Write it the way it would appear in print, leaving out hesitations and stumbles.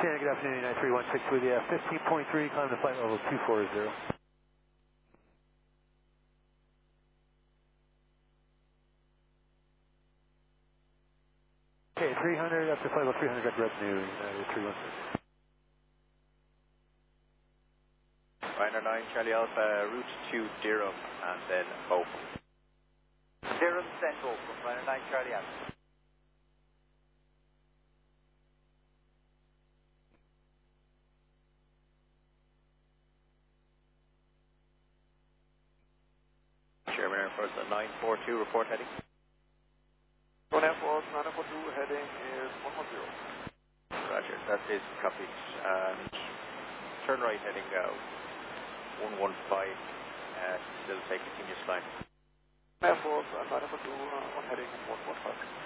Santa, good afternoon, 9316 with you. 15.3, climb to flight level 240. Okay, 300 up to flight level 300, got revenue, United 316. Ryanair 9, Charlie Alpha, route to Durham, and then Hope. Durham Central from Ryanair 9, Charlie Alpha. Sherman Air Force at 942, report heading. One Air Force 942, heading is 110. Roger, that is copied. And turn right heading 115, still take continuous climb. Air Force 942, on heading 115.